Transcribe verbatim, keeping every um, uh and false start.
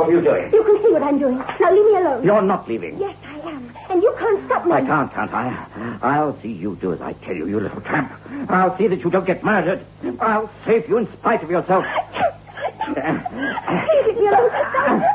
are you doing? You can see what I'm doing. Now leave me alone. You're not leaving. Yes, I am. And you can't stop me. I can't, can't I? I'll see you do as I tell you, you little tramp. I'll see that you don't get murdered. I'll save you in spite of yourself. Leave me alone.